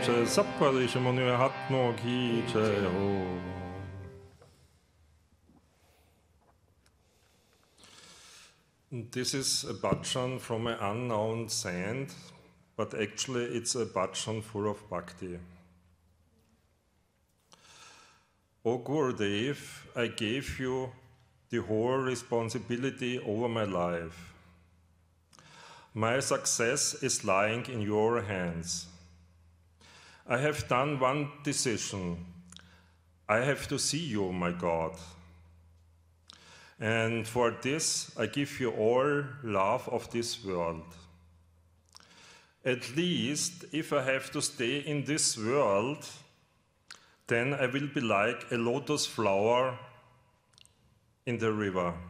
jai, Sapparishi Muni Mahatma ki jai ho. This is a bhajan from an unknown saint, but actually it's a bhajan full of bhakti. O Gurudev, I gave you the whole responsibility over my life. My success is lying in your hands. I have done one decision. I have to see you, my God. And for this, I give you all love of this world. At least, if I have to stay in this world, then I will be like a lotus flower in the river.